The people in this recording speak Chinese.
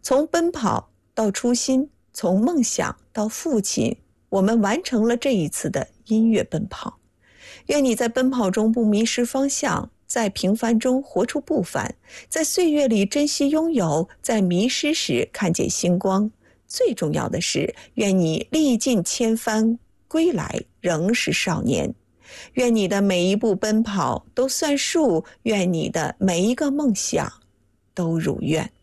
从奔跑到初心，从梦想到父亲，我们完成了这一次的音乐奔跑。愿你在奔跑中不迷失方向，在平凡中活出不凡，在岁月里珍惜拥有，在迷失时看见星光。最重要的是，愿你历尽千帆归来仍是少年。愿你的每一步奔跑都算数，愿你的每一个梦想都如愿。